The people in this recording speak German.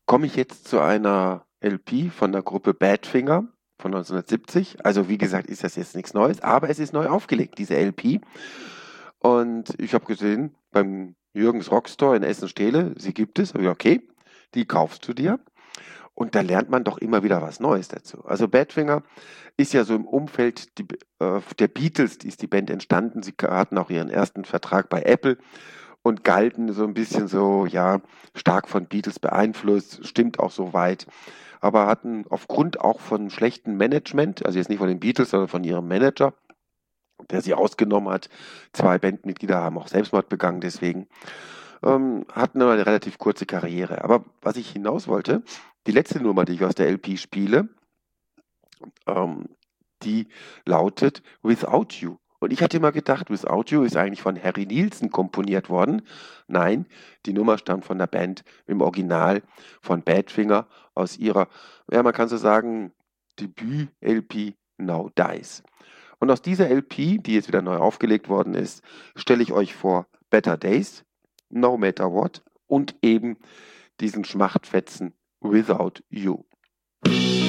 komme ich jetzt zu einer LP von der Gruppe Badfinger von 1970. Also wie gesagt, ist das jetzt nichts Neues, aber es ist neu aufgelegt, diese LP. Und ich habe gesehen, beim Jürgens Rockstore in Essen-Stehle, sie gibt es. Habe ich gesagt, okay, die kaufst du dir. Und da lernt man doch immer wieder was Neues dazu. Also Badfinger ist ja so im Umfeld der Beatles, die ist die Band entstanden. Sie hatten auch ihren ersten Vertrag bei Apple und galten so ein bisschen so, ja, stark von Beatles beeinflusst, stimmt auch so weit, aber hatten aufgrund auch von schlechtem Management, also jetzt nicht von den Beatles, sondern von ihrem Manager, der sie ausgenommen hat, zwei Bandmitglieder haben auch Selbstmord begangen, deswegen hatten eine relativ kurze Karriere. Aber was ich hinaus wollte, die letzte Nummer, die ich aus der LP spiele, ähm, die lautet Without You. Und ich hatte immer gedacht, Without You ist eigentlich von Harry Nilsson komponiert worden. Nein, die Nummer stammt von der Band im Original von Badfinger aus ihrer, ja, man kann so sagen, Debüt-LP Now Dies. Und aus dieser LP, die jetzt wieder neu aufgelegt worden ist, stelle ich euch vor Better Days, No Matter What und eben diesen Schmachtfetzen Without You.